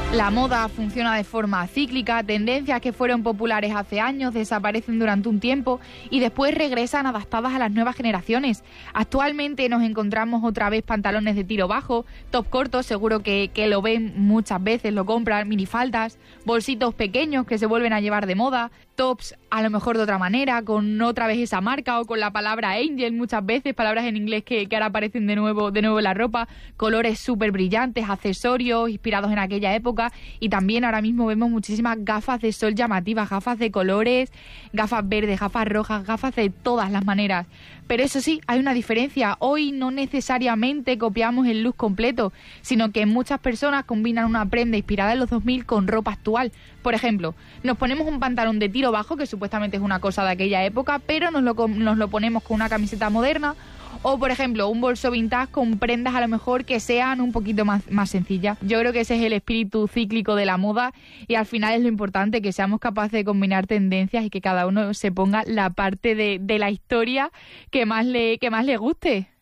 La moda funciona de forma cíclica, tendencias que fueron populares hace años desaparecen durante un tiempo y después regresan adaptadas a las nuevas generaciones. Actualmente nos encontramos otra vez pantalones de tiro bajo, top cortos, seguro que lo ven muchas veces, lo compran, minifaldas, bolsitos pequeños que se vuelven a llevar de moda, tops a lo mejor de otra manera, con otra vez esa marca o con la palabra angel muchas veces, palabras en inglés que ahora aparecen de nuevo en la ropa, colores súper brillantes, accesorios inspirados en aquella época. Y también ahora mismo vemos muchísimas gafas de sol llamativas, gafas de colores, gafas verdes, gafas rojas, gafas de todas las maneras. Pero eso sí, hay una diferencia. Hoy no necesariamente copiamos el look completo, sino que muchas personas combinan una prenda inspirada en los 2000 con ropa actual. Por ejemplo, nos ponemos un pantalón de tiro bajo, que supuestamente es una cosa de aquella época, pero nos lo ponemos con una camiseta moderna. O, por ejemplo, un bolso vintage con prendas a lo mejor que sean un poquito más sencillas. Yo creo que ese es el espíritu cíclico de la moda y al final es lo importante, que seamos capaces de combinar tendencias y que cada uno se ponga la parte de la historia que más le guste.